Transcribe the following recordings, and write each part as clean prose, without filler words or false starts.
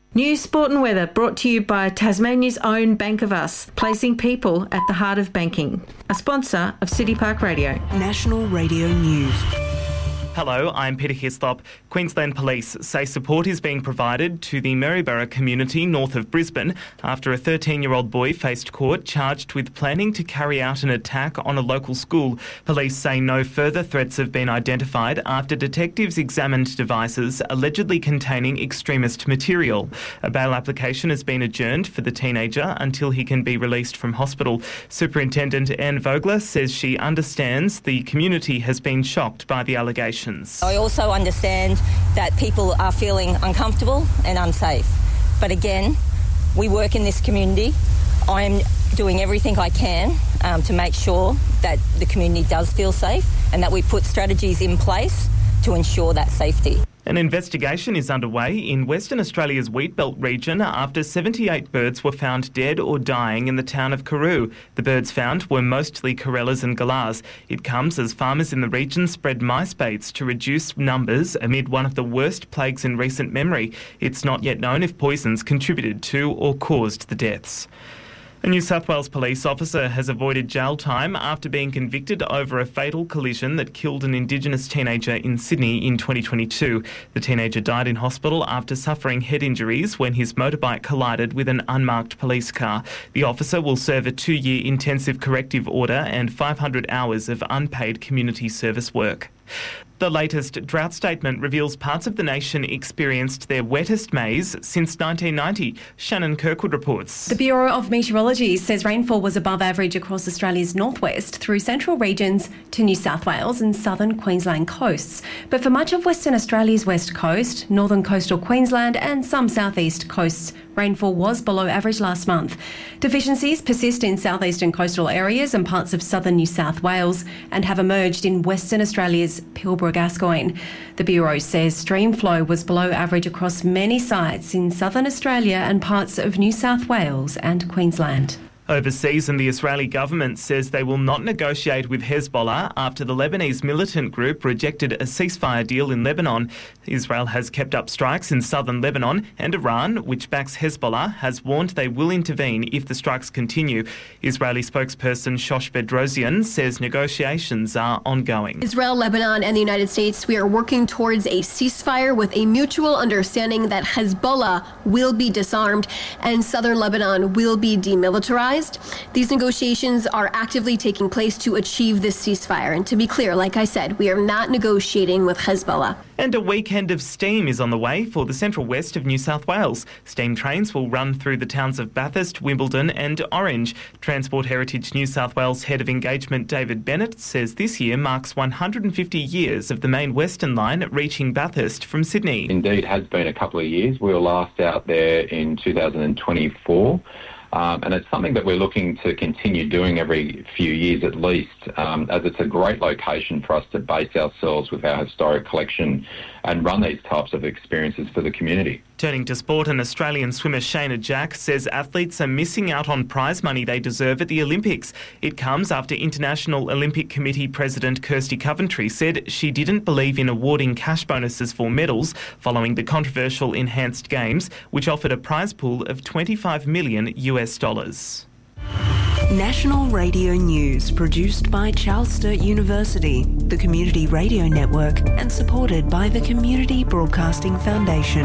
News, sport and weather brought to you by Tasmania's own Bank of Us, placing people at the heart of banking. A sponsor of City Park Radio. National Radio News. Hello, I'm Peter Hislop. Queensland Police say support is being provided to the Maryborough community north of Brisbane after a 13-year-old boy faced court charged with planning to carry out an attack on a local school. Police say no further threats have been identified after detectives examined devices allegedly containing extremist material. A bail application has been adjourned for the teenager until he can be released from hospital. Superintendent Anne Vogler says she understands the community has been shocked by the allegations. I also understand that people are feeling uncomfortable and unsafe. But again, we work in this community. I'm doing everything I can to make sure that the community does feel safe and that we put strategies in place to ensure that safety. An investigation is underway in Western Australia's Wheatbelt region after 78 birds were found dead or dying in the town of Karoo. The birds found were mostly corellas and galahs. It comes as farmers in the region spread mice baits to reduce numbers amid one of the worst plagues in recent memory. It's not yet known if poisons contributed to or caused the deaths. A New South Wales police officer has avoided jail time after being convicted over a fatal collision that killed an Indigenous teenager in Sydney in 2022. The teenager died in hospital after suffering head injuries when his motorbike collided with an unmarked police car. The officer will serve a 2-year intensive corrective order and 500 hours of unpaid community service work. The latest drought statement reveals parts of the nation experienced their wettest Mays since 1990. Shannon Kirkwood reports. The Bureau of Meteorology says rainfall was above average across Australia's northwest through central regions to New South Wales and southern Queensland coasts. But for much of Western Australia's west coast, northern coastal Queensland and some southeast coasts, rainfall was below average last month. Deficiencies persist in southeastern coastal areas and parts of southern New South Wales and have emerged in Western Australia's Pilbara-Gascoyne. The Bureau says stream flow was below average across many sites in southern Australia and parts of New South Wales and Queensland. Overseas, and the Israeli government says they will not negotiate with Hezbollah after the Lebanese militant group rejected a ceasefire deal in Lebanon. Israel has kept up strikes in southern Lebanon, and Iran, which backs Hezbollah, has warned they will intervene if the strikes continue. Israeli spokesperson Shosh Bedrosian says negotiations are ongoing. Israel, Lebanon and the United States, we are working towards a ceasefire with a mutual understanding that Hezbollah will be disarmed and southern Lebanon will be demilitarized. These negotiations are actively taking place to achieve this ceasefire. And to be clear, like I said, we are not negotiating with Hezbollah. And a weekend of steam is on the way for the central west of New South Wales. Steam trains will run through the towns of Bathurst, Wimbledon and Orange. Transport Heritage New South Wales Head of Engagement David Bennett says this year marks 150 years of the main Western Line reaching Bathurst from Sydney. Indeed, has been a couple of years. We were last out there in 2024. And it's something that we're looking to continue doing every few years at least, as it's a great location for us to base ourselves with our historic collection and run these types of experiences for the community. Turning to sport, an Australian swimmer Shayna Jack says athletes are missing out on prize money they deserve at the Olympics. It comes after International Olympic Committee President Kirsty Coventry said she didn't believe in awarding cash bonuses for medals following the controversial Enhanced Games, which offered a prize pool of $25 million. National Radio News, produced by Charles Sturt University, the Community Radio Network, and supported by the Community Broadcasting Foundation.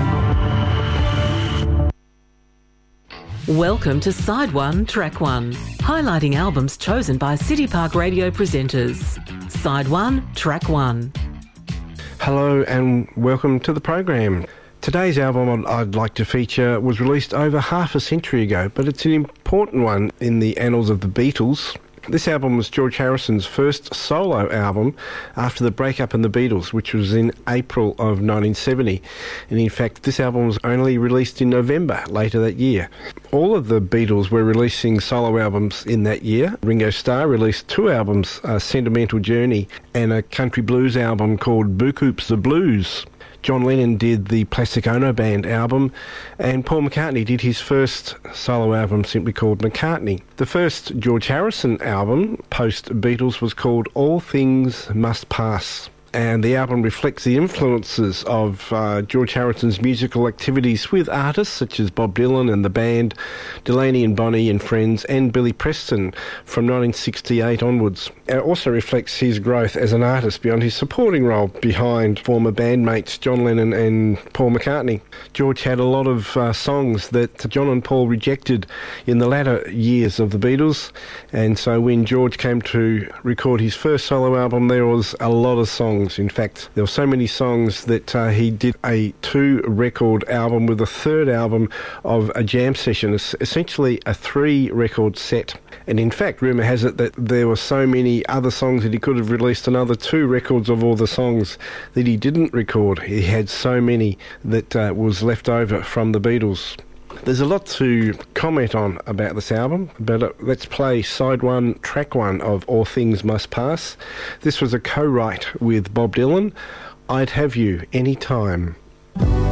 Welcome to Side 1, Track 1, highlighting albums chosen by City Park Radio presenters. Side 1, Track 1. Hello and welcome to the program. Today's album I'd like to feature was released over half a century ago, but it's an important one in the annals of the Beatles. This album was George Harrison's first solo album after the breakup in the Beatles, which was in April of 1970. And in fact, this album was only released in November later that year. All of the Beatles were releasing solo albums in that year. Ringo Starr released 2 albums, A Sentimental Journey and a country blues album called Boo Coops the Blues. John Lennon did the Plastic Ono Band album, and Paul McCartney did his first solo album simply called McCartney. The first George Harrison album, post-Beatles, was called All Things Must Pass. and the album reflects the influences of George Harrison's musical activities with artists such as Bob Dylan and the band, Delaney and Bonnie and Friends, and Billy Preston from 1968 onwards. It also reflects his growth as an artist beyond his supporting role behind former bandmates John Lennon and Paul McCartney. George had a lot of songs that John and Paul rejected in the latter years of the Beatles, and so when George came to record his first solo album, there was a lot of songs. In fact, there were so many songs that he did a 2-record album with a third album of a jam session, essentially a 3-record set. And in fact, rumour has it that there were so many other songs that he could have released another 2 records of all the songs that he didn't record. He had so many that was left over from the Beatles. There's a lot to comment on about this album, but let's play side 1, track 1 of All Things Must Pass. This was a co-write with Bob Dylan. I'd Have You Any Time.